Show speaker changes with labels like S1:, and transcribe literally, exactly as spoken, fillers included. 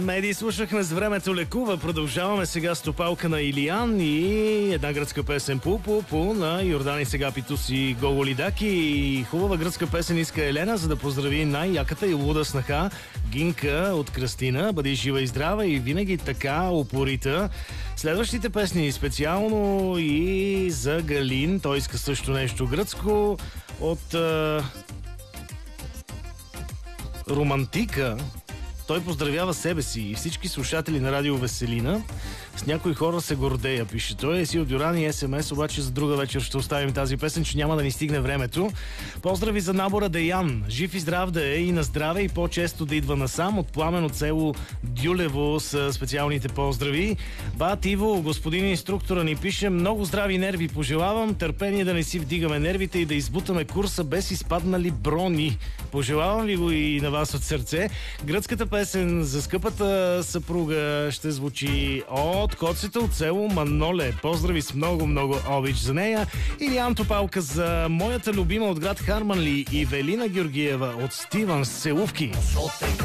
S1: Меди слушахме с времето лекува. Продължаваме сега с Топалка на Илиян и една гръцка песен Пу Пу Пу на Йордан и сега Питуси Гоголидаки. И хубава гръцка песен иска Елена, за да поздрави най-яката и луда снаха Гинка от Кръстина. Бъди жива и здрава и винаги така упорита. Следващите песни специално и за Галин. Той иска също нещо гръцко от е, Романтика. Той поздравява себе си и всички слушатели на Радио Веселина. С някои хора се гордея, пише той. Еси от Дюран и СМС, обаче за друга вечер ще оставим тази песен, че няма да ни стигне времето. Поздрави за набора Деян. Жив и здрав да е и на здраве и по-често да идва насам. От Пламен от село Дюлево с специалните поздрави. Бат Иво, господин инструктора, ни пише: много здрави нерви пожелавам, търпение да не си вдигаме нервите и да избутаме курса без изпаднали брони. Пожелавам ви го и на вас от сърце. Гръцката песен за скъпата съпруга ще звучи от Коците от село Маноле. Поздрави с много-много обич за нея. Илиян Топалка за моята любима от град Харманли и Велина Георгиева от Стивън Селувки.